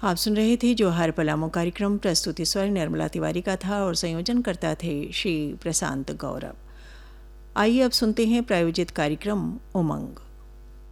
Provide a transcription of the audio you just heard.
आप सुन रहे थे जो हर पलामो कार्यक्रम। प्रस्तुति स्वर निर्मला तिवारी का था और संयोजन करता थे श्री प्रशांत गौरव। आइए अब सुनते हैं प्रायोजित कार्यक्रम उमंग।